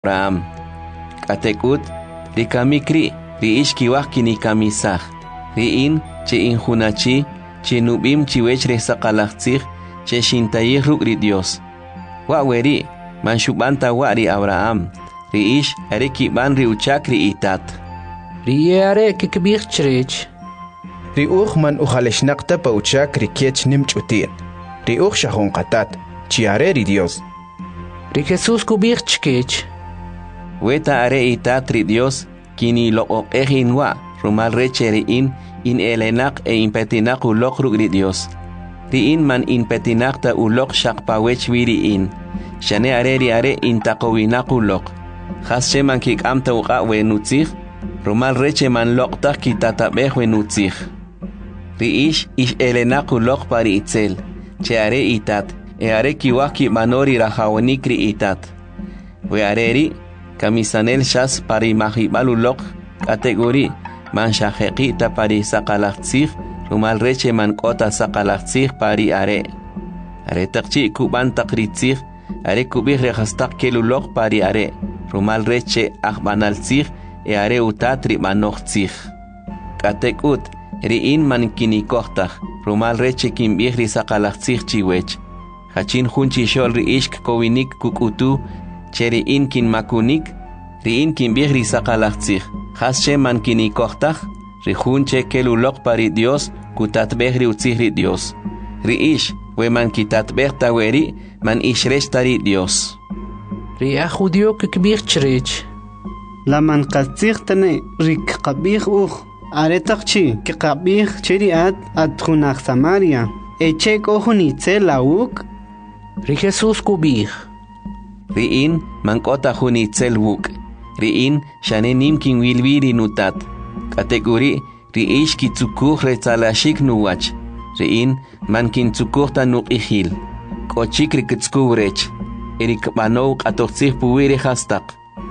Abraham. Katekut, rikamikri, riishkiwak kinikamisaj. Riin, che injunachi, che nubim chiwech resaqalaqtzij, che shintayij rukri Dios. Waweri, manshubanta wari Abraham. Riish, are kiban riuchak riitat. Riare kikbir chrech. Riuch man ujaleshnaqta pa uchak rikiech nimchutir. Riuch shahon qatat, chiare ri Dios. Ri Jesús kubir chkech. Weta are itat ri Dios, kini loqoqejinwa, rumal reche riin, in elenak e impetinak ulok rugri Dios. Riin man impetinakta ulok shakpawech wiriin. Shane are intakowinak ulok. Hasche man kik amta uqa wenutzig, rumal reche man lokta kitatabeh wenutzig. Riish ish elenak ulok pari itzel, che are itat, e are kiwaki manori rajawonik ri itat. We areri, kamisanel shas pari mahibal ulok, kategori, man shahekita pari sakalaktzig, rumal reche man kota sakalaktzig pari are. Are takchi kuban takritzig, are kubih rehastak kelulok pari are. Rumal reche akbanaltzig, e are utatri manochtzig. Katekut, riin man kinikohtach, rumal reche kimbih risaqalaktzig chiwech. Hachin hunchi shol riishk kowinik kukutu, che riin kin makunik, riin kimbih risaqalaktzig. Hasche man kinikohtach, rihunche kelulok pari Dios, kutatbeh riutzig ri Dios. Riish, we man kitatbeh taweri, man ishrestari Dios. Ria judío kikbir chrech. La man qatzig tane rik qabih aretaqchi ki qabih chiriat atkhunaq Samaria. Eche kohuni tselawuk. Ri Jesús kubir. Riin man kota huni tselwuk. Riin shane nimkin wilwiri nutat. Kategori riish kitzukuh retzalashik nuwach. Riin man kintzukuh tanuk ihil. Kochik rikitskuvrech. Erik manow qatoqtzig puwiri hastak.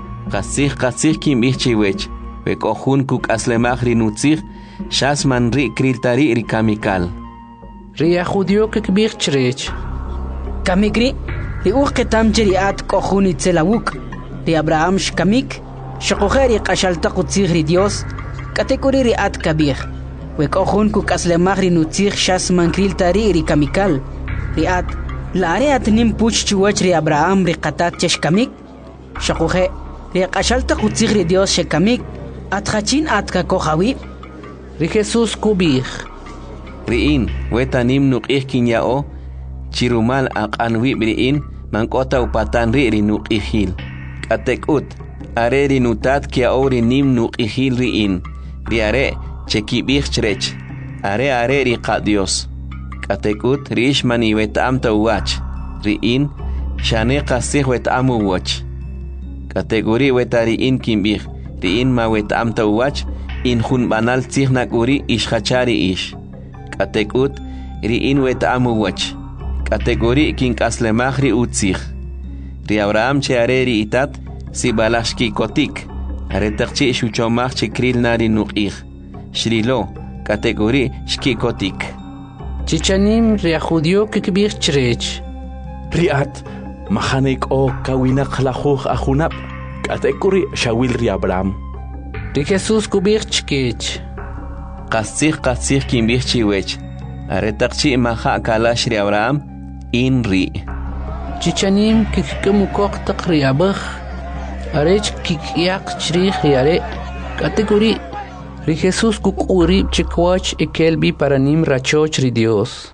Qasig kim ihchiwech. Wekohun kuk aslemaj rinutzig, shas man ri kriltari rikamikal. Ria judío kikbir chrech. Kamikri, ri uqetam jeriat kohun itzelawuk. Ri Abraham shkamik, shaqoheri qashaltaqutzig ri Dios, katekuri riat kabir. Wekohun kuk aslemaj rinutzig, shas man kriltari rikamikal. Riat Lare atnim puch chiwach ri Abraham ri qatat cheshkamik. Shakuhe ri qashalta qutzig ri Dios shekamik. Atkhachin atka kohawi. Ri Jesús kubir. Riin, wetanim nuqih kinyao, chirumal aqanwi briin, mankota upatan ri nuqihil. Katekut, are ri nutat kiao ri nim nuqihil riin. Ri are chekibih chrech. Are ri qa Dios. Katekut riish mani wetam tawach. Riin shane qasih wetam wach. Kategori wetariin kimbih. Riin ma wetam tawach in hun banal tzih nakuri ishachari ish. Katekut riin wetam wach. Kategori kin kaslemach ri utzih. Ri Abraham che are ri itat si balashki kotik. Are takchi shuchomach chikril nari nuqih. Shrilo kategori shki kotik. Chichanim ria judío kikbir chrech. Riat, mahanik o kawinak lajuj ajunap. Katekuri shawil ri Abraham. Ri Jesús kubir chkech. Qasig kimbih chiwech. Are takchi maha kalash ri Abraham in ri. Chichanim kikmukok taqriabah. Arech kikyak chrich yare. Katekuri Ri Jesús kukuri chikwach ekelbi paranim rachoch ri Dios.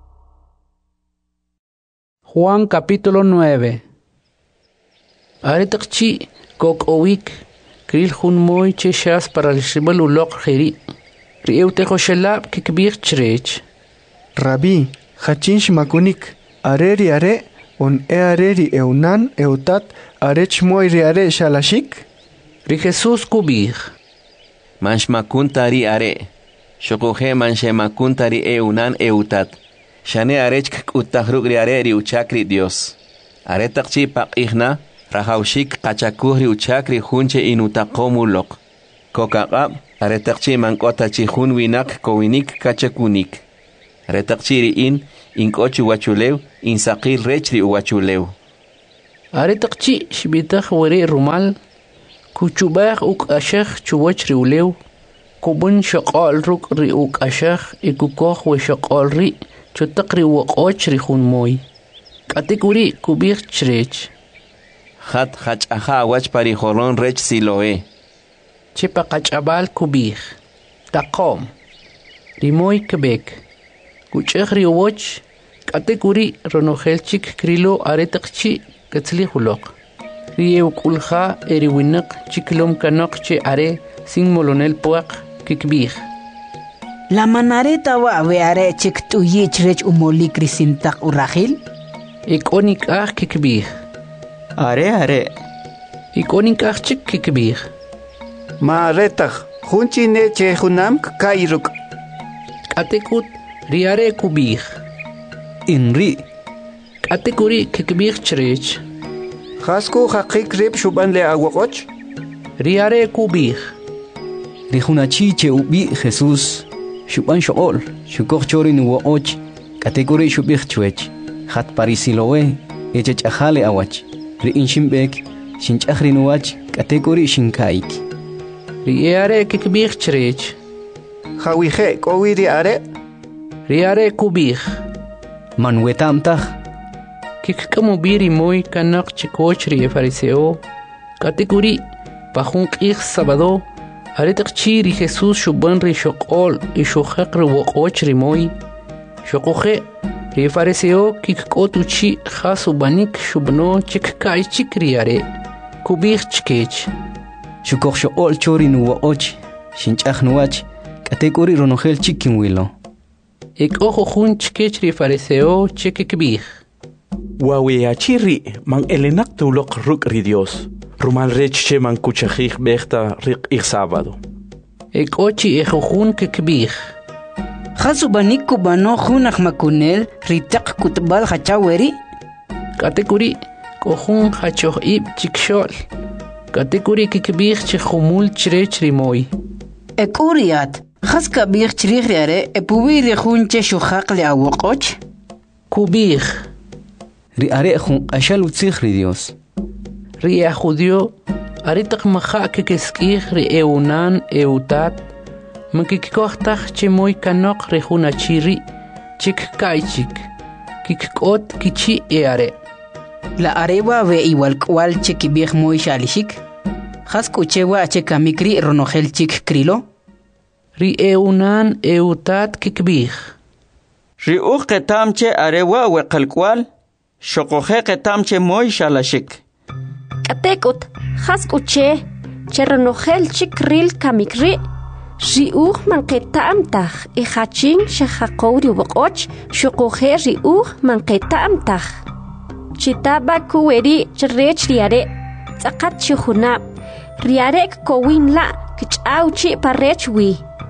Juan capítulo 9. Aretakchi kok owik kril hun moy cheshas para el shibelulok khiri. Ri eutejo shelab kikbir chrech. Rabbi, hachin shmakunik, areri are, on areri eunan eutat, arech moy are shalashik. Ri Jesús kubir. Manshmakuntari are. Shokohe manshemakuntari eunan eutat. Shane arech kutahrugri are ri uchakri Dios. Are takchi paqihna, rahaushik kachakuhri uchakri hunche inutakomulok. Kokaqab, are takchi mankota chihun winak kowinik kachakunik. Are takchi in inkochu wachulew, insaqil rechri uwachulew. Aretaqchi shibitaq wari rumal kuchubaq uk ashakh chuwach riulew kubun shaqal ruk ri uk ashakh ikukokh we shaqal ri chutaq ri waqoch ri khun moy katikuri kubikh chrech Hat hach wach pari horon rech Siloé. Chipa qachabal kubikh taqom rimoy kebek kuchakh ri woch katikuri ronohelchik krilo aretaqchi katzli huloq Riew kulha eriwinak chiklom kanok che are sin molonel puak kikbih. La manareta wa are chik tu yichrech umoli krisintak urahil? Ikonik ah kikbih. Are. Ikonik ah chik kikbih. Ma aretaq, junchi ne che junam kairuk. Katekut riare kubih. Inri. Katekuri kikbih chrech. Khasku haqik rib shuban le awoqoch. Riare kubih. Rijunachi che ubi Jesús. Shuban shool. Shukok chorin uoch. Kategori shubich chwech. Hat parisilowe. Echech ajale awach. Ri inshimbek. Shinchachrin wach. Kategori shinkaik. Riare kikbih chrech. Hawije kowi riare. Riare kubih. Manwetamtach. Kikamo biri moy kanak chikochri fariseo kategori pajun qix sabado aretaqchi ri Jesús shuban ri shoqol y shoqaq ri woqochri moy shoqoje ri fariseo kikkotuchi khasubanik shubno chikkay chikriare kubih chkech Shukok shool chorin uoch. Shinchachnuach. Kategori ronogel chikinwilo. Ojo jun chkech ri fariseo chikikbih Waweachiri man elenak tulok ruk ri Dios. Rumal reche man kuchajik bechta rik sábado. Ochi ejojun kikbih. Khasubanik kubano junach makunel ritaq kutbal hachaweri? Kategori kohun hachoh ib chikshol. Kategori kikbih chihumul chrech rimoy. Ekuriat. Khas kabih chrikhriare epuwiri junche shuhaq le awoqoch? Kubih. Ri are jun ashal utzich ri Dios. Ri judio aritaq maha kikeskih ri eunan eutat makikkohtaq chimoy kanok ri junachiri chik kaichik kikkot kichi eare. La arewa ve igual kwal chikibih moy shalishik? Khas kuchewa chekamikri ronogel chik krilo? Ri eunan eutat kikbih. Ri uqetamche arewa weqalkwal shoqoje qetamche moy shalashik. Katekut haskuche cherronogel chikril kamikri riuj manqetamtaj ihachin shahaqowri woqoch shoqoje riuj manqetamtaj chitaba kuweri chrech riare tsaqat chujunab riare kowinla kich'awchi parechwi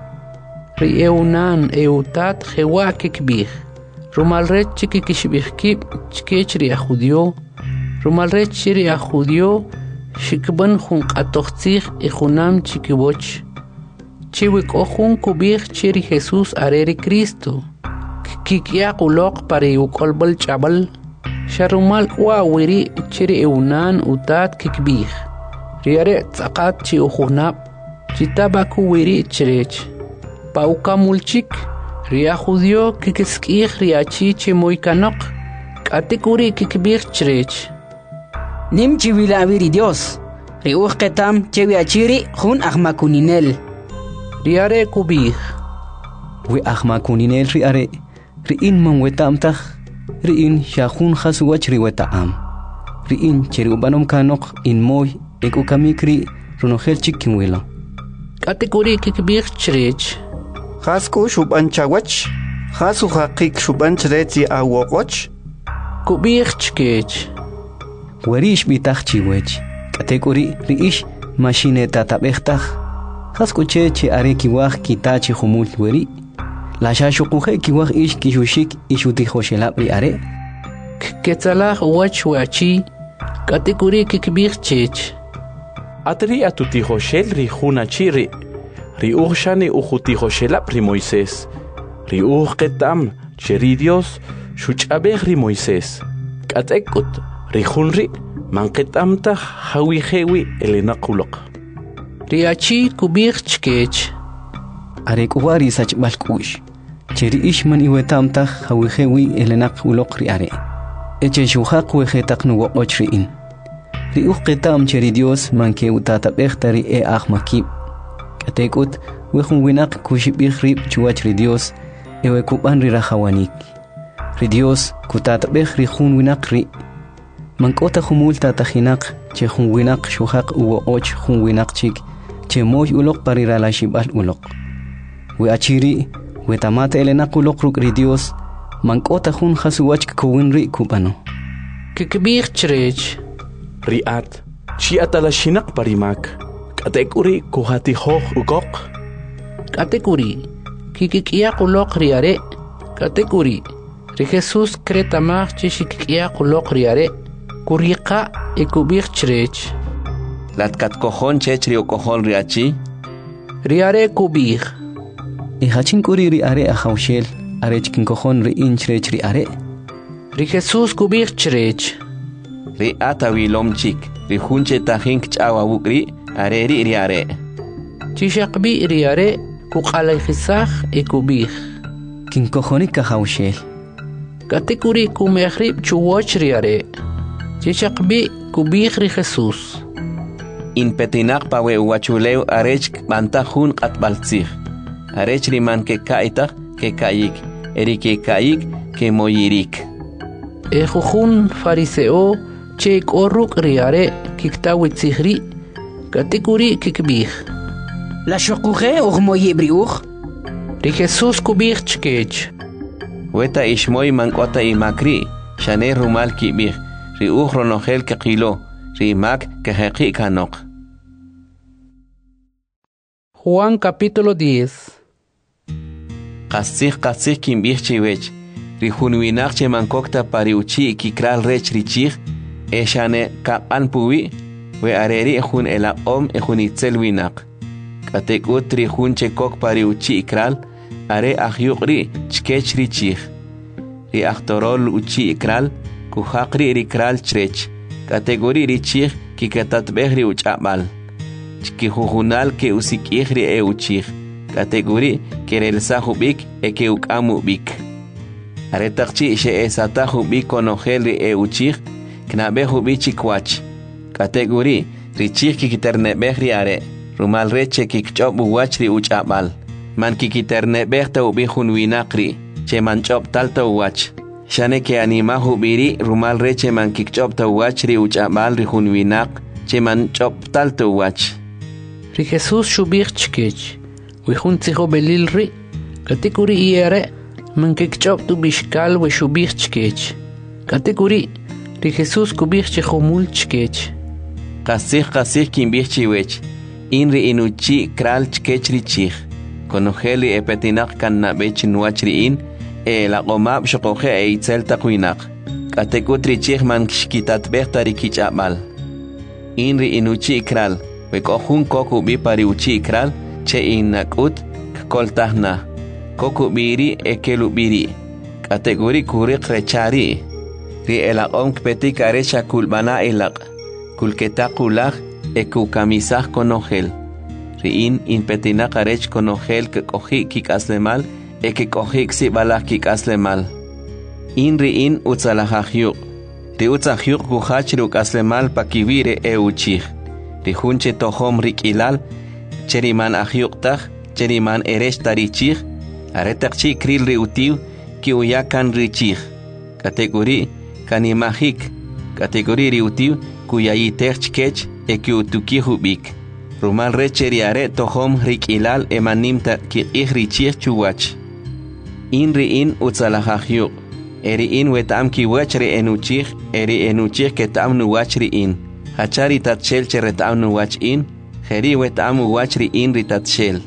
Ri eunan eutat jewa kikbih. Rumalrech chikikishbihkib chkech ri judio. Rumalrech ri judio shikban jun qatoqtzig y junam chikiboch. Chiwik ojun kubih chiri Jesús areri Cristo. Kikya qulok pari ukolbal chabal. Sharumal wa wiri chiri eunan utat kikbih. Riare tsaqat chi ujunab. Chitabaku wiri chrech. Paukamulchik. Ria judio kikeskih riachi chimoy kanok. Katikuri kikbih chrech. Nim chivilawiri Dios. Riuj ketam chewiachiri jun ahmakuninel. Riare kubih. We ahmakuninel riare. Riin man wetamtach. Riin shahun khasuwach riwetaam. Riin cheriubanom kanok in moy ekukamikri runogel chikinwilo. Katikuri kikbih chrech. Khasku shuban chawach. Khasu haqik shuban chreti awoqoch. Kubih chkech. Werish bitach chiwech. Kategori riish machineta tabechtaj. Khaskuche che are kiwaj kitachi humul weri. La shashuquje kiwaj ish kishushik ishutijoshelab ri are. Ketzalah wach wachi. Kategori kikbih chech. Atri atutijoshel ri junachiri. Ri shani ujutijoshelab ri Moisés. Ri ketam cheri Dios shuchabej ri Moisés. Katekut ri junri manqetamta hawihewi elenaquloq. Riachi kubich chkech. Arek uwari sach balkush. Cheri ishman iwetamta hawihewi elenaquloq ri are. Eche shuhaq wehetaq nuwa ochriin. Ri uqetam cheri Dios manke utata behtari e ahmakib. Katekut wehun winak kushibih rib chuach ri Dios ewe kuban ri rahawanik. Ri Dios kutata beh ri hun winak ri. Mankota humul tatahinak che hun winak shuhaq uwa och hun winak chik che moy ulok parira la shibal ulok. We achiri we tamata elenak ulok ruk ri Dios mankota hun hasuwach kuwin ri kubano. Kikbih chrech. Riat, chi atala shinak parimak. Katekuri kuhati hoh ukok. Katekuri, kikikia kulok riare. Katekuri, ri Jesus kretamah chishikia kulok riare. Kuriqa ikubih chrech. Latkat kojon chechri o kojon riachi. Riare kubih. Hachin kuri riare ahaushel. Are chikin kojon ri inchrech riare. Ri Jesus kubih chrech. Ri atawilom chik. Ri hunche tahink chawa wukri. Are ri riare. Chishakbi riare kuqalay khisah ikubih. Kin kojonik ahaushel. Katekuri kumehrib chuwach riare. Chishakbi kubih ri Jesus. Inpetinak pawe uwachuleu arech bantahun qatbaltzih. Arech riman ke kaitah ke kaik. Eri ke kaik ke moyirik. Ejujun fariseo chek oruk riare kiktawitzihri. Katekuri kikbih. La shokuhe og moyibriuch. Ri Jesus kubih chkech. Weta ishmoy mankota imakri. Shane rumal kibih. Ri ronohel ke qilo. Ri mak ke heqi kanok. Juan capítulo 10. Qasih kimbih chiwech. Ri hunwinak che mankokta pariuchi kikral rech richih. Eshane kapan puwi. We areri ejun elaqom ejun itzel winak. Katekut ri hun che kok pariuchi ikral. Are ahyuqri chkech richih. Ri aktorol uchi ikral. Kuhaqri rikral chrech. Kategori richih kikatatbeh ri uchabal. Chkihujunal ke usikih ri euchih. Kategori kerelsahubik eke ukamubik. Aretakchi ishe esatahubik konojel ri euchih. Knabehubik chikwach. Kategori richih kikiternebeh ri are. Rumal reche kikchob uwach ri uchabal. Man kikiternebeh ta ubihun winakri. Che manchob talta uwach. Shane ke animahu biri rumal reche man kikchob ta uwach ri uchabal ri hun winak. Che manchob talta uwach. Ri Jesus shubih chkech. Wihun tziho belil ri. Katekuri iere man kikchob tu bishkal we shubih chkech. Katekuri ri Jesus kubih chehomul chkech. Qasih kimbih chiwech. Inri inuchi kral chkech richih. Konojeli epetinak kan nabech nuach riin. La qomab shokoje e itzel taqwinak. Katekut richih man shkitatbeh tarikich abal. Inri inuchi kral. Wekohun koku bi pariuchi kral. Che inakut koltahna. Koku biri ekelu biri. Kategori kurik rechari. Ri elaqom kpetik arecha kulbana elaq. Kulketakulaj ekukamisaj konojel. Riin inpetinak arech konojel kekoji kikaslemal. Eke kohik si balak kik aslemal. In riin utzalahahyuk. Ri utzahyuk kuhach ruk aslemal pakivire euchih. Ri hunche tohom rikilal. Cheriman ahyuk tah. Cheriman eresh tarichih. Aretak chi kril ri utiv. Ki uyakan richih. Kategori kanimahik. Kategori ri utiv. Kuyayitech chkech. Eki utuki hubik. Rumal recheri are tohom rikilal emanimta ki richih chuwach. Inri in utzalahahyuk. Eri in wetam ki wachri enuchih. Eri enuchih ketam nuwachri in. Hachari tatshel cheretam nuwach in. Heri wetam wachri in ritatshel.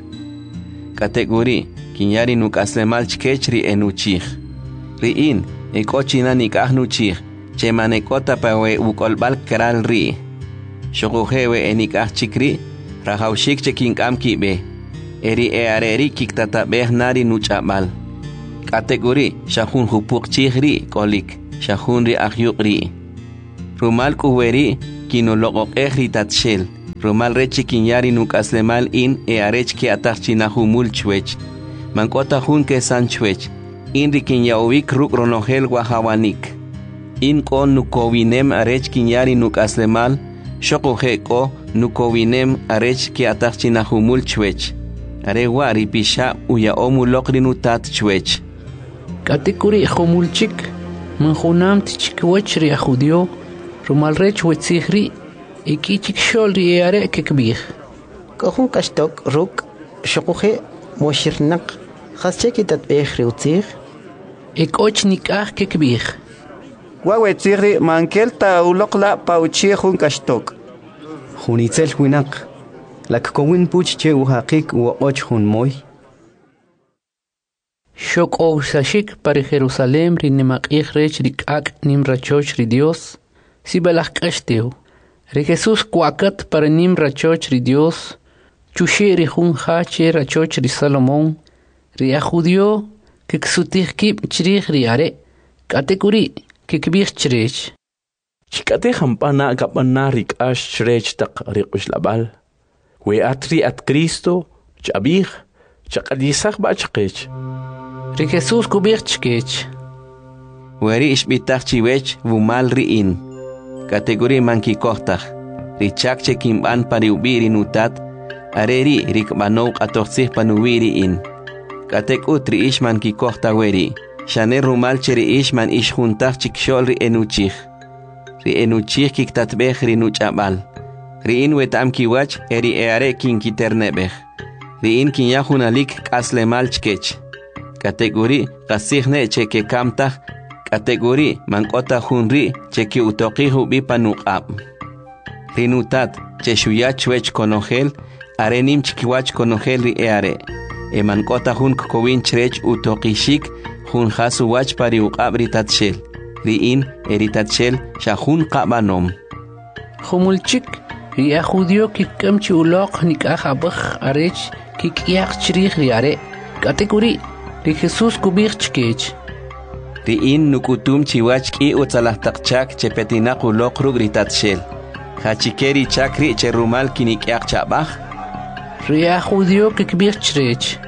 Kategori kinyari nukaslemal chkechri enuchih. Ri in ekochina nikah nuchih. Chemanekota pawe ukolbal kral ri. Shokuhewe enikah chikri. Rahaushik chekinkam kibe. Eri areri kiktatabeh nari nuchabal. Kategori shahun hupuk chihri kolik. Shahun ri ahyuk ri. Rumal kuweri kino loqoq ritachel. Rumal rechi kinyari nuk aslemal in arech ki atachchinahumul chwech. Mankota hun ke san chwech. In rikinyawik ruk ronohel wahawanik. In kon nukowinem arech kinyari nuk aslemal. Shokohe ko nukowinem arech ki atachchinahumul chwech. Arewa ripisha uya omulokrinutat chwech. Katikuri homulchik. Manjunam tichikwech ri ajudio. Rumal rech wetzihri. Ikichik shol ri are kekbih. Kohun kashtok ruk. Shokohe moshirnak. Khascheki tatbeh riutzih. Ikoch nikah kekbih. Wawetzihri mankelta ulokla pauchi hun kashtok. Hunitzel huinak. Lak kowin puch che uhakik u och hun moy. Shok o sashik para Jerusalem ri nemakich rech rikak nim rachoch ri Dios. Si balak kashteo. Ri Jesus kuakat para nim rachoch ri Dios. Chushi ri hun hache rachoch ri Salomón. Ri ajudio kiksutih kip chrich ri are. Katekuri kikbich chrech. Chikate hampana kapana rik ash chrech tak rikush labal. We atri at Cristo chabih chakadisach ba chakech. Ri Jesus kubich chkech. Weri ishbitach chiwech vumal riin. Kategori manki kohtach. Richak chekimban pariubiri nutat. Areri rikbanok atoxih panuwiri in. Katek utri ishman ki kohta weri. Shane rumal cheri ishman ishjuntach chikshol ri enuchich. Ri enuchich kiktatbech ri nuchabal. Ri in wetam kiwach eri eare kin kiternebech. Ri in kin yahunalik kaslemal chkech. Kategori kasihne cheke kamtach. Kategori mankota hunri cheki utoqihu bipanuqab. Rinutat cheshuya chwech konogel arenim chikiwach konogel ri eare. Mankota hun kokowin chrech utoqishik hun hasuwach pari uqab ritatshel. Ri in eritatshel shahun qabanom. Humulchik ri ajudio kikamchi uloq nikajabach arech kikiach chrich ri are. Kategori ri Jesus kubich chkech. Ri in nukutum chiwach ki utzalahtakchak chepetinaq uloq ruk ritatshel. Hachikeri chakri cherumal kinikiaq chabach. Ri ajudio kikbich chrech.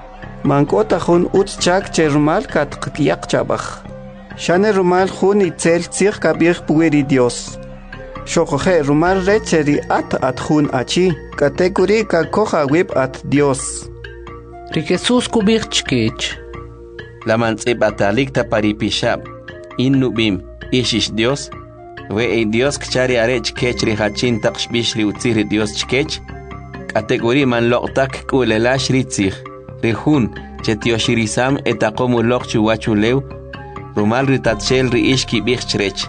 Mankota hun utchak cherumal katqiyak chabach. Shane rumal hun itzel tzir kabir pueri Dios. Shokohe rumal recheri at hun achi. Kategori kakoja wib at Dios. Ri Jesus kubich chkech. La mantzibatalik taparipishab. In nubim ishish Dios. We Dios kchari arech kech ri hachin taqshbish ri utzir Dios chkech. Kategori man loqtak kulelash ritzih. Rihun chetioshirisam etakomu loq chuwachulew. Rumal ritatshel ri ishki bich chrech.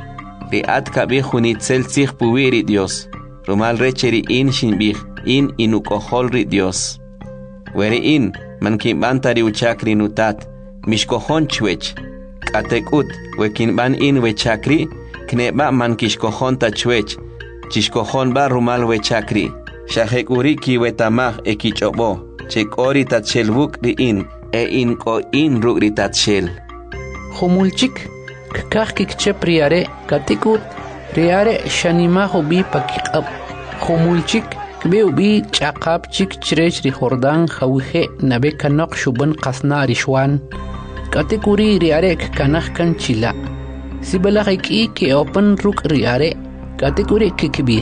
Ri at kabih hunitzel tzih puwiri Dios. Rumal recheri in shinbih. In inukohol ri Dios. Weri in man kimbanta ri uchakri nutat. Mishkohon chwech. Katekut wekinban in wechakri. Kneba man kishkohon ta chwech. Chishkohon ba rumal wechakri. Shahekuri ki wetamach ekichobo. Chekori tatchelbuk ri in. In ko in ruk ri tatshel. Humulchik kikach kikchep riare. Katikut riare shanimaho bi pakikab. Humulchik kbeu bi chakab chik chrech ri Jordan hawihe nabe kanok shuban qasna rishwan. Katikuri riare kanach kan chila. Sibalak ki open ruk riare. Katikuri kikbih.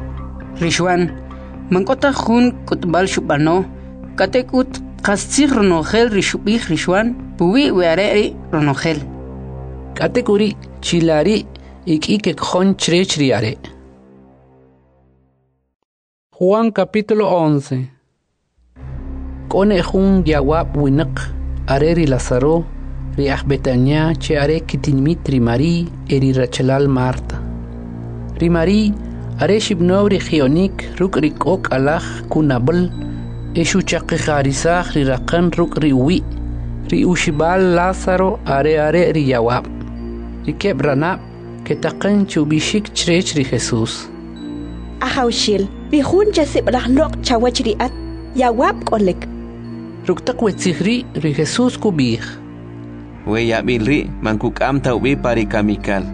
Rishwan mankota hun kutbal shubano. Katekut qastsig ronogel rishubih rishwan. Puwi weare ronogel. Katikuri chilari ik khon chrech riare. Juan capítulo 11. Kone jun yawab winak areri Lazaro riach Betania che are kitinmit rimari eri Rachelal Marta. Rimari are shibno regionik ruk rikok alach kunabel eshu chaqikharisach rirakan ruk riwi ri ushibal Lazaro are ri yawab. Rikeb ranab ketaqan chubishik chrech ri Jesus. Ahawshil bihun jasib lahnok chawachriat yawab kolek. Ruktak wetzihri ri Jesus kubih. We yabilri mankuk am taubi pari kamikal.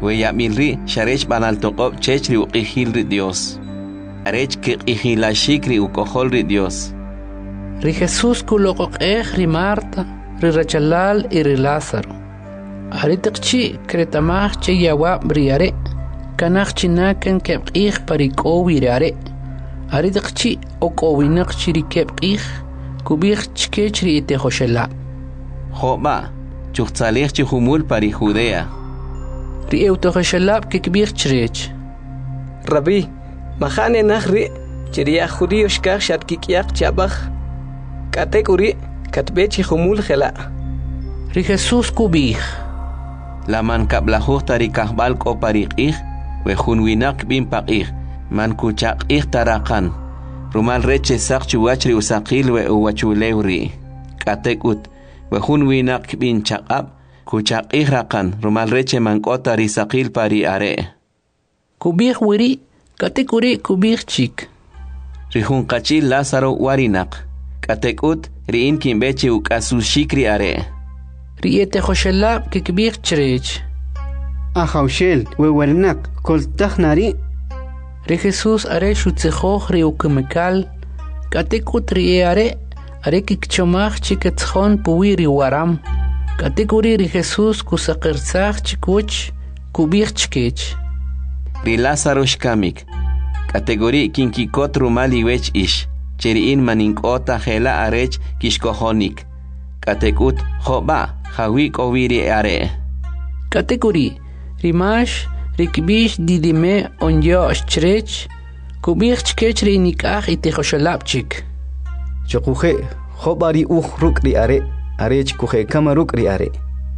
Weyamilri sharech banal toqob chechri uqihilri Dios. Arech que ihilashikri ukoholri Dios. Ri Jesús ri Marta, ri Rachalal y ri Lázaro. Aritakchi kretamach che yawab riare. Kanach chinaken kebqih parikowi riare. Aritakchi okowinak chiri kebqih. Kubich chkechri ite hoshela. Joba, chuchtzalech chihumul pari Judea. Ri eutohoshelab kikbich chrech. Rabbi, mahane nachri, chiria judío shkach shatkikiak chabach. Katekuri, katbechi humul hela. Ri Jesús kubich. La man kablajuh tari kahbal ko parikih, wehun winak bin pakih, man kuchak ih tarakan. Rumal reche sak chuwachri usakil we uwachulewri. Katekut, wehun winak bin chakab, kuchak ih rakan, rumal reche man kota risakil pari are. Kubich wiri, katekuri kubich chik. Rihun kachil Lázaro warinak. Katekut, riin kimbechi ukasushikri are. Riete Joshelab kikbich chrech. Ahaushel, wewernak, koltachnari. Ri Jesús are shutzejoch ri ukemekal. Katekut ri are kikchomach chiketzjon puwiri waram. Katekuri ri Jesús kusakirtzach chikuch kubich chkech. Ri Lázaro shkamik. Kategori kinkikot rumali wech ish. Cheriin maninkota hela arech kishkohonik. Katekut hoba hawik oviri are. Kategori rimash rikbish didime onyo chrech kubich chkech ri nikach ite hoshalapchik. Chokuje hobari ruk ri are arech kuje kamaruk ri are.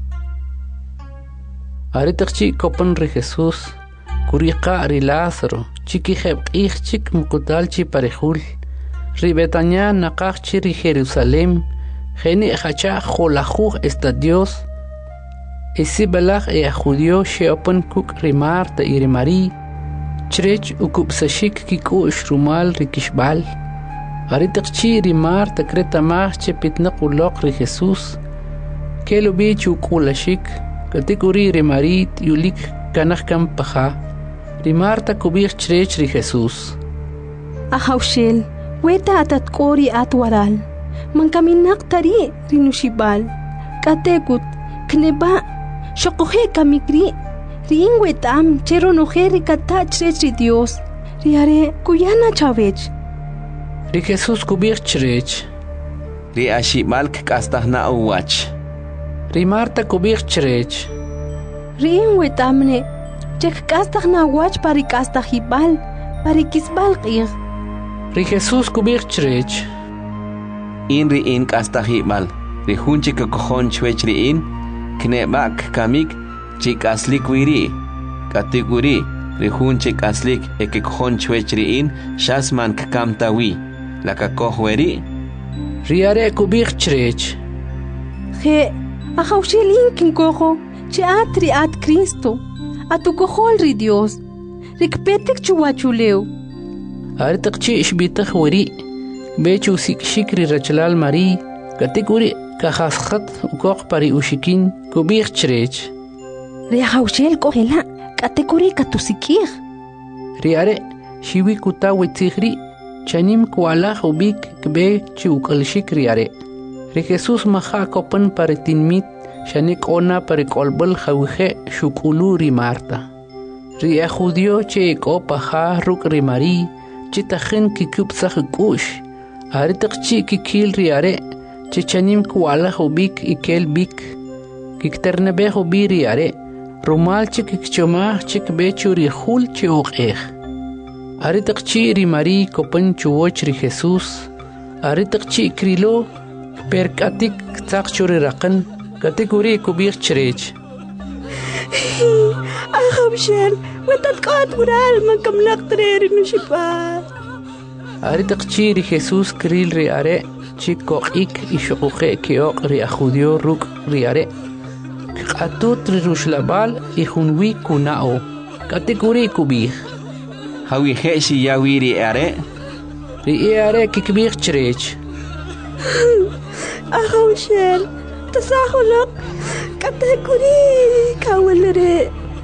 Aretakchi kopan ri Jesús kuriqa ri Lázaro chiki hebqih chik mukutalchi parejul. Ri Betania naqachchi ri Jerusalem geni hacha jolajuj estadios. Isi balach judío sheopan kuk ri Marta y ri Mari. Chrech ukupsashik kiku shrumal ri kishbal. Aritakchi ri Marta kretamach che pitnaqulok ri Jesús. Kelo bich ukulashik. Katikuri ri Marit yulik kanach kampaja. Ri Marta kubich chrech ri Jesús. Ahaushel, weta atatkori atwaral. Mankaminak tari rinushibal. Katekut, kneba, shokohe kamikri. Rin wetam, chero nojeri kata chrech ri Dios. Riare, kuyana chavech. Ri Jesús kubich chrech. Ri ashimalk kastahna uwach. Ri Marta kubich chrech. Rin wetamne, chek kastahna wach pari kastahibal, pari kisbal qir. Ri Jesús kubich chrech. In ri in kastahibal. Ri hunchi kakohon chwech ri in. Knebak kamik chik aslik wiri. Katiguri. Ri hunchi aslik ekikohon chwech ri in. Shasman kakamtawi. La kakohweri. Riare kubich chrech. He, ahaushilin kinkojo, che atri at Cristo. Atukohol ri Dios. Rikpetek chuwachuleu. Aritakchi ishbitach weri. Bechu shikri Rachalal Mari. Katikuri kahaskat ukok pari ushikin kubich chrech. Riahaushel kohela. Katikuri katusikir. Riare shiwi kutawi tigri. Chanim kuala ubik kbe chukalshik riare. Ri Jesús maha kopan paritinmit. Shanik ona parikolbal hawije shukulu ri Marta. Ri judío che kopaha ruk ri Mari. Chitajen kikupsah kush. Aritakchi kikil riare. Chichanim kuala ubik ikel bik. Kikternebe ubi riare. Rumal chik kikchomah chik bechu ri hul chiuqeh. Aritakchi ri Mari kopan chuoch ri Jesús. Aritakchi krilo perkatik tzakchuri rakan. Kategori kubich chrech. Ahaushel, wetat qat ural makamlak treri nushipal. Aritakchi ri Jesús kril ri are. Chikok ishokuche keok ri judío ruk ri are. Katut ri rushlabal ihunwi kunao. Kategori kubich. Hawi heshi yawiri are. Ri are kikbich chrech. Ahaushel, tasahulok. Kategori kawalere.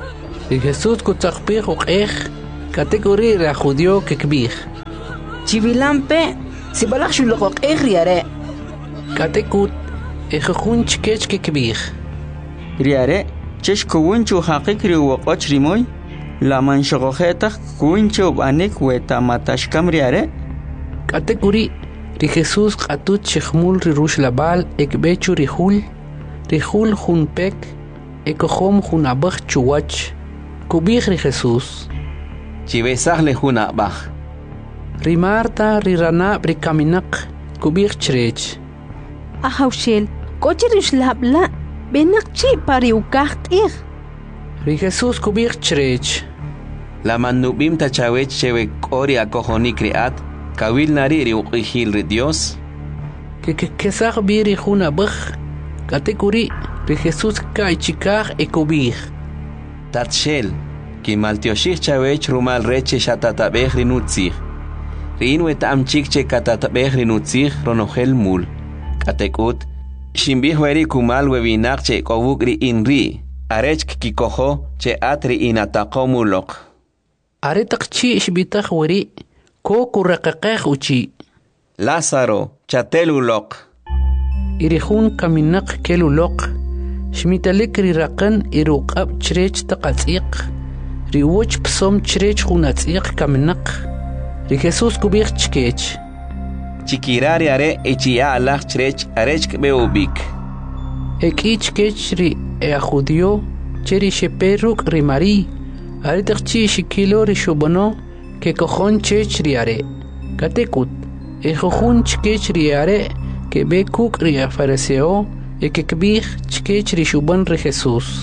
ri Jesús kutzaqpij uq'ej katekuri ra judío kekbij Chivilampe, si balak shulok riare. katekut ejejun chkech kekbij riare chesh kuwunchu haqikri woqoch rimoy la manshogojeta kuwunchu banik weta matashkam riare katekuri ri Jesús qatut chijmul ri rush labal ekbechu rijul junpek ekojom jun abaj chuwach kubij ri Jesús Chivesaj le jun abaj ri Marta ri ranab ri kaminak kubij chrech Ahawshel, kochi rishlabla, benakchi pari ukaqt'ij. ri Jesús kubij chrech La manubim tachawech chewe k'ori akojonik riat kawil nari ri uqijil ri Dios kesaj bi ri jun abaj katekuri ri Jesús kaichikaj ekubij Tatshel ki maltioshich chawech rumal reche shatatabej ri nutzij Rin wetam chikche katatabej ri nutzij ronojel mul Katekut shimbij weri kumal webinak che kobuk ri inri arech kikojo che atri inataqomulok are taqchi ishbitaj weri ko kuraqaqej uchi Lázaro chatelulok irihun kaminak kelulok shmitalik ri raqan iruqab chrech taqatziq ri woch psom chrech junatziq kaminak ri Jesús kubij chkech Chikirari are echia alach chrech arech kbeubik ekich kech ri judío cheri sheperuk ri Mari are taqchi shikilo ri shubono ke kojon chech ri are katekut ejojun chkech ri are ke bekuk ri fariseo ekekbij chkech ri shubon ri Jesús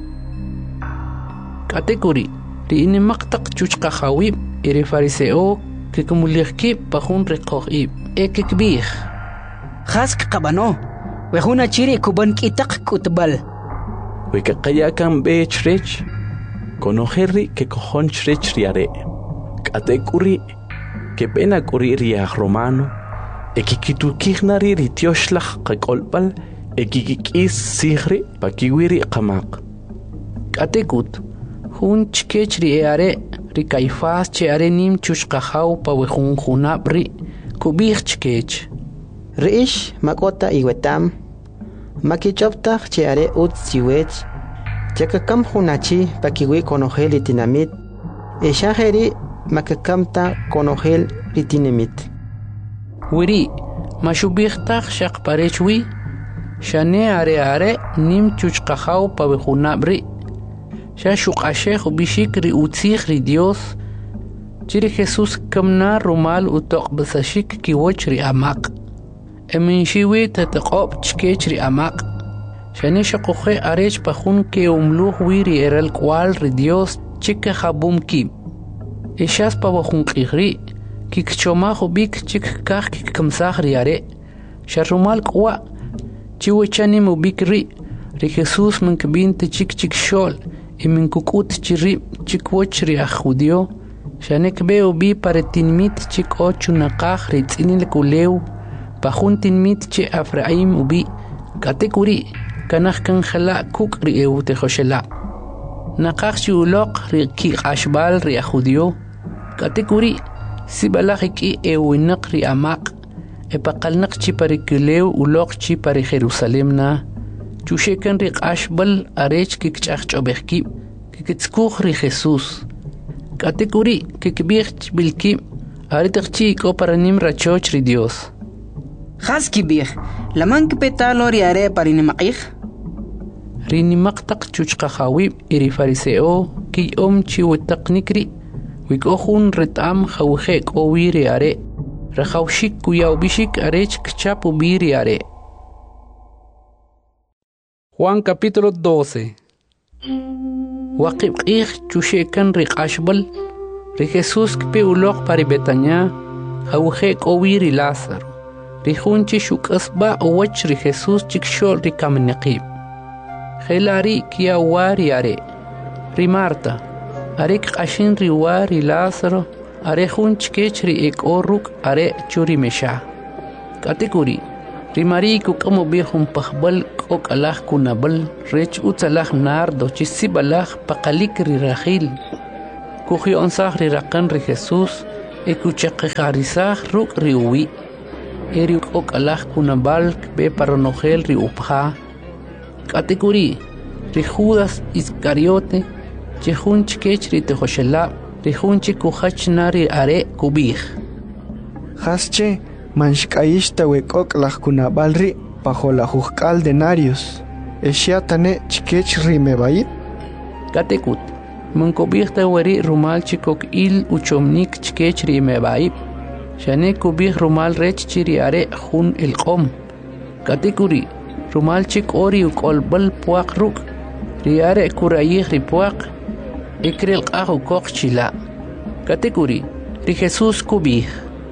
katekuri ri inimaqtaq chuchqajawib iri fariseo ke kumulihki pajun ri qojib ekekbij Hask qabano, wejuna chiri kuban kitaq kutbal. Wikaqayakan be chrech konojerri ke kojon chrech riare katekuri ke pena kuri riaj romano ekikitukijnari ri tioshlaj qakolbal ekikikis sihri pakiwiri qamaq katekut jun chkech ri are ri Caifás che are nim chushqajaw pa wejun junab ri kubij chkech Riish makota iwetam makichoptaj che are ut siwech chakakam junachi pakiwi konojel itinamit eshajeri makakamta konojel itinamit wiri mashubijtaj shaqparechwi shane are nim chushqajaw pa wejunab ri shuqashej ubishik ri utzij ri Dios chiri Jesús kamna rumal utoqbasashik kiwoch ri amaq eminxiwi tataqob chkech ri amaq shane shaqoje arech pajun ke umluj wi ri eral kwal ri Dios chike jabum ki eshas pa wajun qijri kikchomaj ubik chik kaj kikkamsaj ri are sharumal kwa chiwechanim ubik ri Jesús minkbinte chik shol y minkukut chiri chikwoch ri judío shanek beo bi paretinmit chik ochu naqaj ri tzinil kulew pajun tinmit che Efraim ubi katekuri kanaj kanjala kuk ri eute joshela naqaj shulok ri kiqashbal ri judío katekuri sibalajiki ewinaq ri amaq epaqalnaq chi parikulew ulok chi pari Jerusalem na chushekan ri qashbal arech kikch'ajch'obejki kikitskuj ri Jesús katekuri kikbij bilki aritaqchi ko paranim rachoch ri Dios Haski bih, laman kipetalo riare parinimaqij ri nimaqtaq chuchqajawib iri fariseo ki chi witaqnikri wikohun ritam jawje k'owi ri are rajawshik kuyawbishik arech kchapu bi ri are Juan capítulo 12 Waqib qij chushekan ri qashbal ri Jesús kpi ulok pari Betania jawje k'owi ri Lázaro ri junchi shuk'asba owach ri Jesús chikshol ri kamniqib Gelari kia wari are ri Marta are qashin ri wari Lázaro are junch kech ri ek oruk are churi mesha katekuri Rimariku como biejun pajbal kok alah kunabal rech utsalah nardo chisibalah pakalik rirahil. Kuji onsah rirakan ri Jesús ekuchaqejarisah ruk riuwi. Eri kok alah kunabal be paronogel ri upha. Katekuri ri Judas Iscariote chejun chkech ri tejoshela ri junchi kuhachnari are kubij. Hasche manshkaishta wekok kunabal bajo la juzgal denarios. Eshiatane chkech rimebaib. Katekut Mankobihta weri rumal chikok il uchomnik chkech rimebaib. Shane kubih rumal rech chiriare jun el qom. Katekuri rumal chik ori ukolbal puak ruk. Riare kurayih ripuak. Ikril qahu kok chila. Katekuri ri Jesús kubih.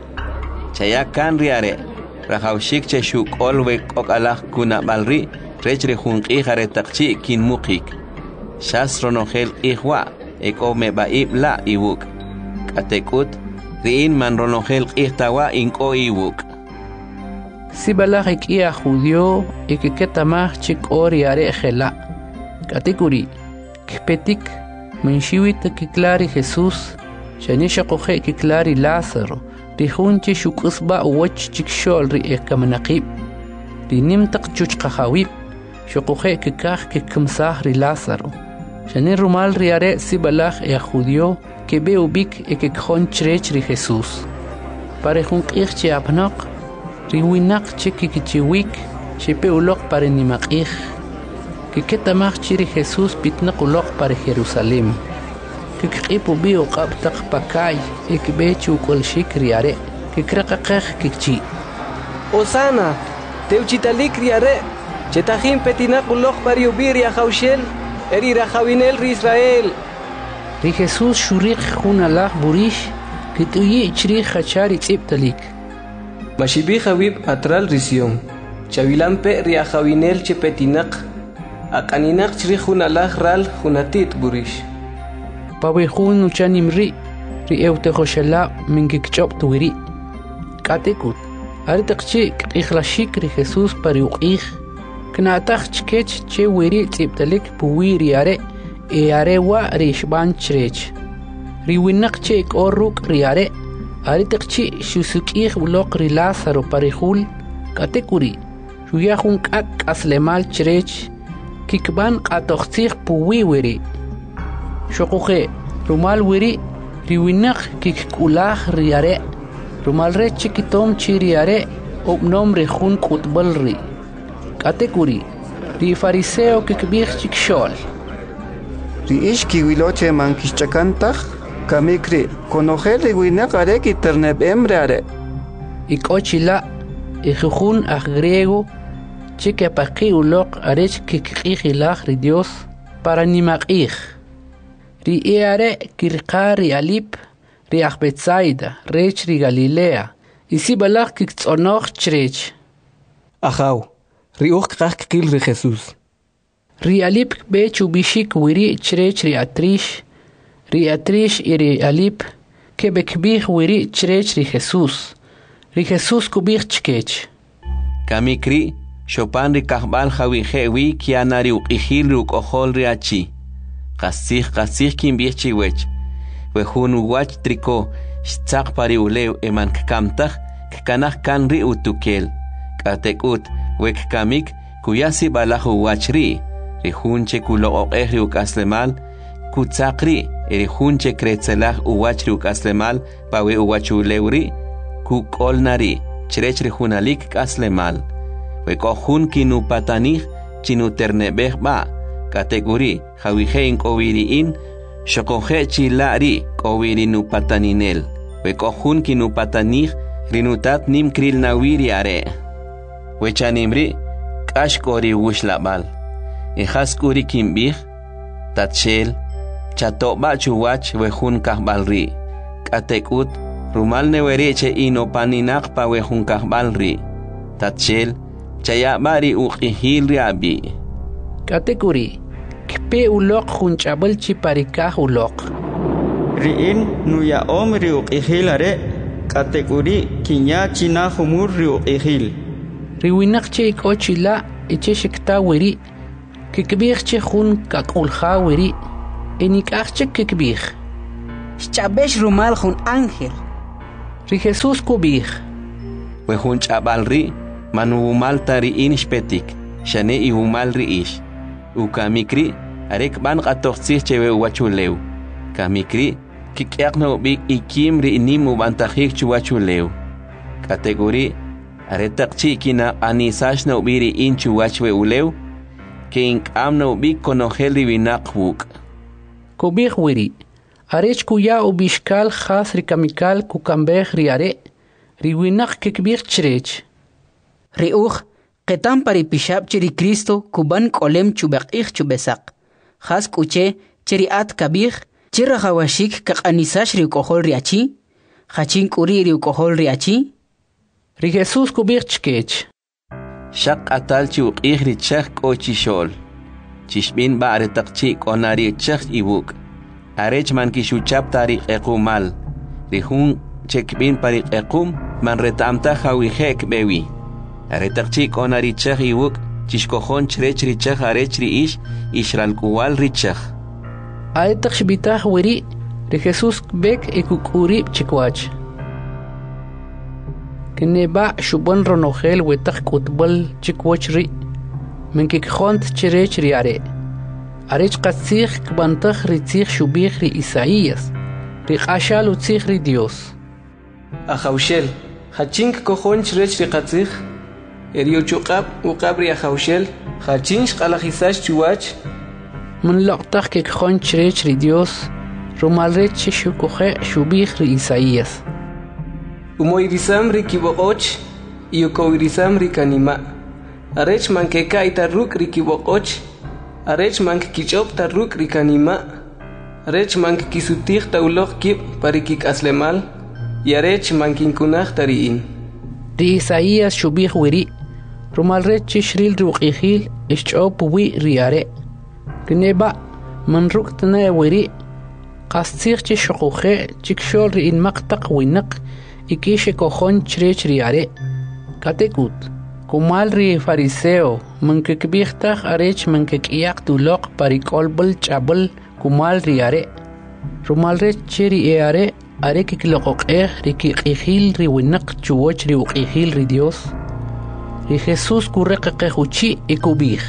Chayakan riare rahawshik cheshuk olwe kok alah kuna balri rech rejun qihare taqchi kin mukik. Shas ronogel ihwa ekome baib la iwuk. Katekut riin man ronogel ihtawa inko iwuk. Sibalah ikia judio ikiketamah chik ori are gela. Katekuri kpetik Menshivit kiklari Jesús, shanisha kohe kiklari Lázaro, rihunchi shukusba uwach chikshol ri ekamanaqib, rinimtak chuchqahawib, shukohe kikah kikmsah ri Lázaro, shani rumal riare sibalach judio que be ubik ekikjon chrech ri Jesús. Parejun qich apnaq, riwinak chikikichiwik, shepe ulok pare nimaqih. Que ketamach chiri Jesús pitnaq ulok para Jerusalén. Que qipu bio qabtaq pakay ekbechu kol shikriare. Que kraqaqaj kikchi. Osana, teuchitalik riare. Chetajin petinaq ulok para yubir ya Jaushel, eri rajawinel ri Israel. Ri Jesús shuriq junalaj burish, que tuyi chri hachari tziptalik. Mashibi Habib atral risión. Chavilampe riajawinel chepetinaq. Akaninak chri junalaj ral junatit burish. Pawejun uchanimri, ri eutejoshala mingikchop tuiri. Katekut, artaqchi qixlashik ri Jesús pariuqih. Knataj chkech che wiri tziptalik puwiri are, e arewa rishban chrech. Ri winak che korruk ri are, artaqchi shusukih ulok ri Lázaro parihul. Katekuri, shuyahun kak aslemal chrech. Kikban qatoqtih puwiwiri. Shokuhe, rumal wiri, riwinak kikulah riare. Rumal re chikitom chiriare, obnom rejun kutbalri. Katekuri, ri fariseo kikbih chikshol. Ri ishki wiloche mankishchakantach, kamikri, konogel riwinak are kiterneb emreare. Ikochila, ijujun griego, chique paqi ulok arech kikijilaj ri Dios para nimaqij. Ri eare kirqari alip ri Betsaida rech ri Galilea isibalaj kiktzonoj chrech. Ajaw, ri uqqaj kil ri Jesús. Ri alip bechu bishik wiri chrech ri atrish iri alip ke bekbih wiri chrech ri Jesús. Ri Jesús kubih chkech. Kamikri Chopin ri kahbal jawijewi kianari uqihil ruk ojol riachi. Qasih kimbiechi wech. Wejun uwach triko shtzaq pari uleu eman kkamtaj kkanaj kan ri utukel. Katekut wek kamik kuyasi balaj uwach ri. Rijunche kuloqoqej ri ukaslemal kutzaq ri. Rijunche kretzelaj uwach ri ukaslemal pawe uwach uleu ri. Kukolnari chrech ri junalik kaslemal. Wekojun kinu patanij chinu ternebej ba kategori jawijein kowiriin shokoje chilari kowiri nu pataninel wekojun kinu patanij rinutat nim kril nawiri are wechanimri kashkori wushlabal ejaskuri kimbij tatshel chatoba chuwach wejun kahbalri katekut rumal newereche inopaninaq pa wejun kahbalri tatshel Chaya bari uqihil riabi. Katekuri, kpe ulok junchabal chiparikah ulok. Riin nuya omri uqihil are, katekuri kinya china humur ri uqihil. riwinak che ikochila eche shekta wiri kikbih che khun kakulha wiri enikach che kikbih Chabesh rumal jun ángel ri Jesus kubih we jun chabal ri manu malta ri in spetik shane I humal ri ish ukamikri arek ban qatoxsi chewe wachuleu kamikri kikyaqno bi ikim ri nimu bantahik chuwachuleu kategori aretaqchi kina anisashno biri inchu wachwe uleu king amno bi konogel divinaqwuk kubih wiri arech kuya ubishkal khas rikamikal kukambeh riare riwinak kikbih chrech riuch qetam pari pishab chiri Cristo kuban kolem chubaqih chubesak khas kuche chiriat kabih chira hawashik kaqanisash ri kohol riachi khachin kuri ri kohol riachi ri Jesus kubih chkech shaq atal chu qihri chak kochishol chishbin ba aretaqchi konari chak ibuk arech man kishuchap tariq equmal rihun chekbin pariq equm man retamta hawihek bewi aretaqchi konari chak ibuk chishkojon chrech richach arech ri ishral kuwal richach aetaq shbitah wiri ri Jesus bek ekukuri chikwach kineba shubon ronogel wetaq kutbal chikwach ri menkik khont chrech ri are arech qatzikh kbantakh ritzikh shubikh ri Isaías ri qashal utzikh ri Dios Ahaushel hachink kojon chrech ri qatzikh eriochuqab uqab ri ahaushel hachinch qalajisash chuwach من لقطخ que conchre ri Dios rumalrech shukoje shubikh ri Isaías umoirisam ri kiboqoch yukoirisam ri kanima arech mankeka itaruk ri kiboqoch arech mank kichop taruk ri kanima arech mank kisutih tauloq kib parikik aslemal yarech mankinkunaj tariin ri Isaías shubikh wiri rumalrech shril ruqihil ischop wi riare Kneba man ruktna wiri qastikh chi shuqoje chikshol ri in maqtaq winaq ikishe kojon chrech riare katekut kumal ri fariseo man kekbihtaj arech man kekyaq tuloq parikolbal chabal kumal riare rumalre cheri eare are kikloqoqeh ri kiqihil ri winaq chuoch ri uqihil ri Dios ri Jesus kurreqequchi ikubih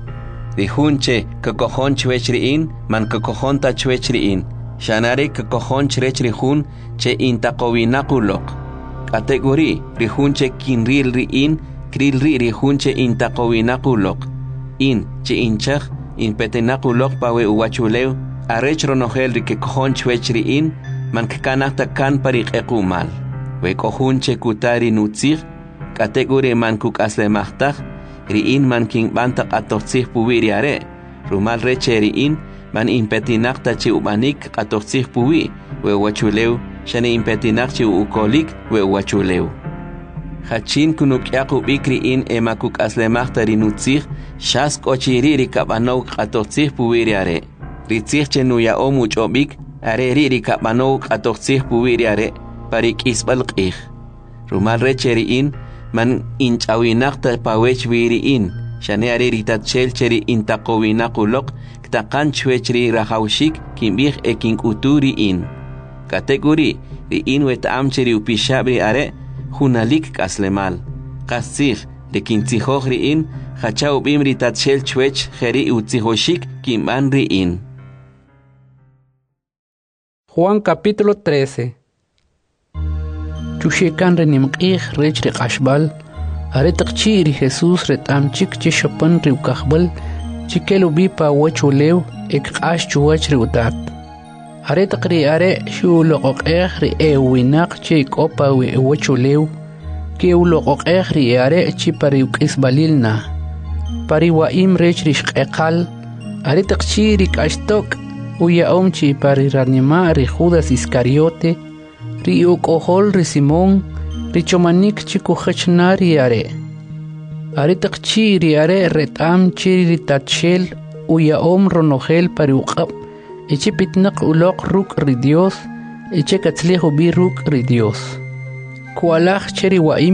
Dijunche kakojon chwechriin man kakojon ta chwechriin shanare kakojon chrechrihun che intaqowinaquloq kategori rihunche kinril riin krilri rihunche intaqowinaquloq in che inchaj impetenaquloq pawe uwachuleu arechronogel rikekojon chwechriin man kakanata kan pariqequmal we kohunche kutari nutzig kategori man kukaslemajtaj riin man king bantaq atoxih puwi are rumal reche riin man impetinaq tachi ubanik atoxih puwi we wachuleu shane impetinaq chi ukolik we wachuleu hachin kunuk yaqu bikriin emakuk aslemaq tarinutzih shas kochiri rikabano atoxih puwi are ritzih chenuya omuch obik are rikabano atoxih puwi are parik isbal qih rumal reche riin man inchawinaqta pawech wiriin shane are ritatchel cheri intaqowinaquloq ktaqan chwechri rahawshik kimbih ekin uturi in kategori riin wetam cheri upishabri are hunalik kaslemal qasih lekintzihoj riin hachau bim ritatchel chwech jeri utzihoshik kimban riin Juan capítulo 13 Chushekan renimqih rech riqashbal aretaqchi ri Jesus retamchik chi shopan riukahbal chikelu bipa wachulew ekqash chuwach riutat aretaqri are shu loqoqeh ri ewinaq chi kopa we wachulew ke uloqoqeh ri are chi pariukisbalilna pariwaim rech rishqeqal aretaqchi ri kashtok uyaom chi pariranima ri Judas Iscariote ri ukohol ri Simón ri chomanik chiku khachnari are aritaqchi ri are retam chi ri tatchel uya om ronogel pariuqab echi pitnaq uloq ruk ri Dios echi katzlehu bi ruk ri Dios kualaj cheri waim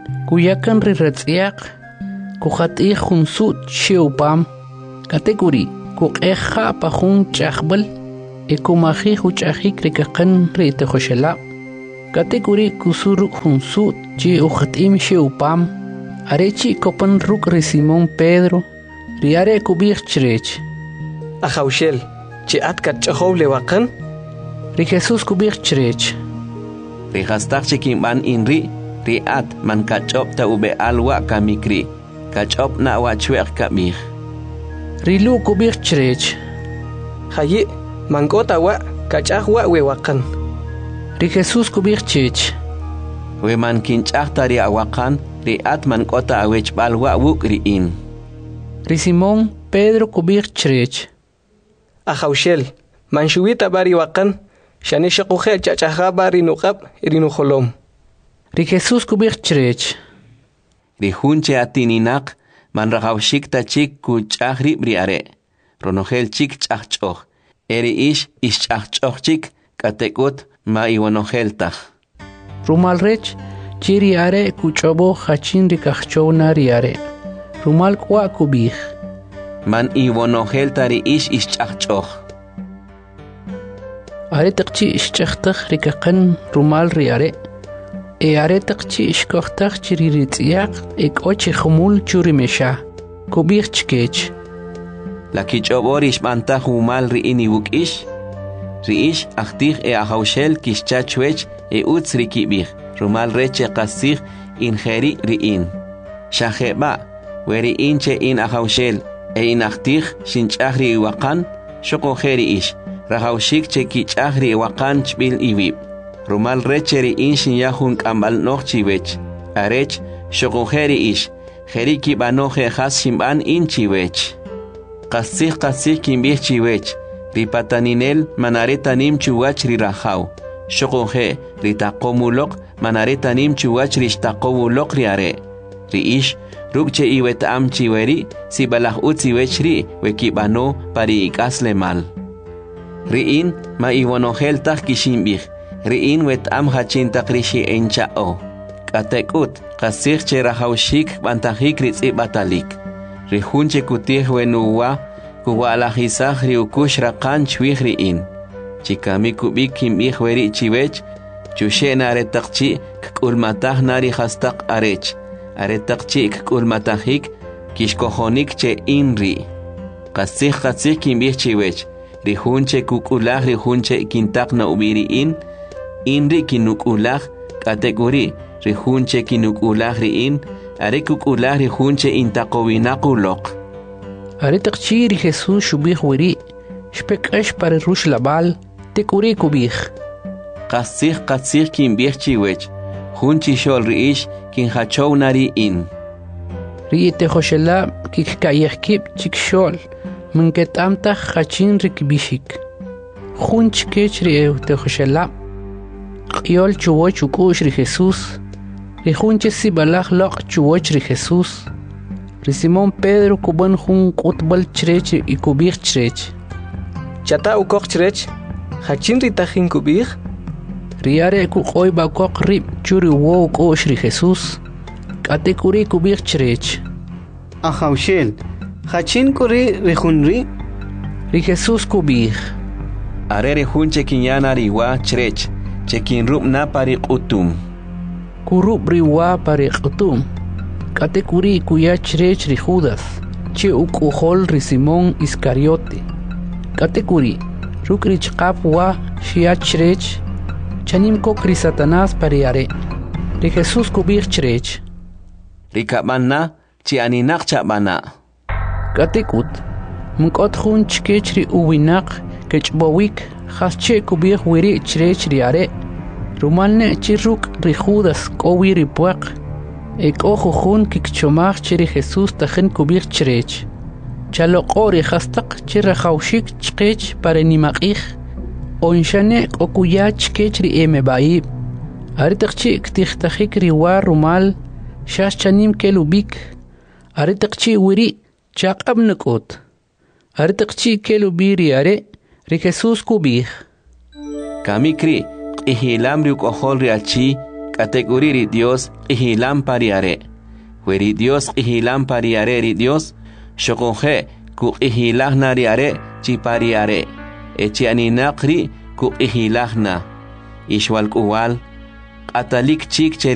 kuyakan riratsiaq kuhat'i junsut xiupam kategori kuqeja pajun chaqbal ekumaji huchajik rikaqan rite xoshela kategori kusuru junsut chi ujatim xiupam arechi kopan ruk ri Simón Pedro riare kubich chrech Ajaushel chi atkat chahow lewaqan ri Jesús kubich chrech ri hastaq chikimban inri ri at man kachopta ube alwa kamikri kachop na wa chweq kabih ri lu kubich chrech hayi mankota wa kachahwa wewaqan ri Jesús kubich chech we man kinchaqta ri awaqan ri at man kota awech balwa wuk ri in ri Simón Pedro kubich chrech Ajaushel man shuwita bari waqan shani shaquhe chachaha bari nuqab irinu kholom ri Jesús kubich chrech ri hunche atininaq man rajawshikta chik kuchahri briare ronogel chik chachchoh eri ish chachchoh chik katekut ma iwonogeltah rumal rech chiri are kuchobo hachin rikachona riare rumal kwa kubich man iwonogelta ri ish chachchoh are taqchi chachtakh rikaqan rumal riare are taqchi ishkohtakh chiri ritsiaq ochi khumul churi mesha kubich chkech la kichoborish bantah umal ri ini wukish riish achtih ahaushel kishchachwech utz rikibih rumal reche qasih injeri riin shaheba weri inche in ahaushel in achtih shinchahri waqan shoqojeri ish rahaushik che kichahri waqan chbil iwib rumal reche riin shinyahun kambal nochchiwech arech shoqojeri ish jeri kibanoje has shimban inchiwech qasih kimbih chiwech ripataninel manaretanim chuwach rirajaw shoqoje ritaqomulok manaretanim chuwach rishtaqowulok riare riish rukche iwet am chiweri sibalah utziwechri wekibano pari ikasle mal riin ma iwonogel tak kishimbih riin wet am hachintaqrishi enchao katekut qasih cherahawshik bantahik ritzi batalik rihunche kutih wenuwa kuwalajisaj riukush raqan chwijriin chikami kubik kimbih weri chiwech chushena aretaqchi k'ulmataj nari hastaq arech aretaqchi k'ulmatajik kishkojonik che inri qasih kimbih chiwech rihunche kuk'ulaj rihunche kintaq na ubiriin inri kinuk'ulaj kategori rihunche kinuk'ulaj riin are kuk'ulaj rihunche intaqowinaquloq aretaqchi ri Jesús shubih weri shpekash para rush labal tekuri kubih qasih kimbih chiwech hunchi shol riish kin hachow nari in ri te khoshela kikayekib chikshol minketamta hachin rikbishik hunch kech ri te khoshela qyol chuwoch ukush ri Jesús ri hunche sibalaj loq chuwoch ri Jesús ri Simón Pedro kuban hun qutbal chrech y kubih chrech chata ukoq chrech hachin ritajin kubih riare ku qoy ba koq rib churi wo kosh ri Jesús katekuri kubih chrech Ajaushel hachin kuri rihunri ri Jesús kubih are rihunche kinyana riwa chrech chekin rub na pari qutum kurub riwa pari qutum katekuri kuya chrech ri Judas che ukuhol ri Simón Iscariote katekuri rukri chqap wa shia chrech chanim kokri Satanás pariare ri Jesús kubih chrech rikabanna chi aninaq chabana katekut mkot hun chkech ri uwinaq kechbowik khasche kubih wiri chrech riare rumalne chiruk ri Judas kowi ri puaq ojo jun kikchomaj chiri Jesús tajin kubir chrech chaloqori hastaq chira khawshik chqech para nimaqij onshane okuya chkech ri emebaib aritaqchi ktixtajik ri war rumal shash chanim kelubik aritaqchi wiri chaqabnukut aritaqchi kelubiri are ri Jesús kubij kamikri ihilam ri ukojol ri achi kategori Dios ihilam pariare. Weri Dios ihilam pariare ri Dios, shokonje ku ihilahna riare chipariare. Echi aninakri ku ihilahna. Ishwal kuwal, atalik chik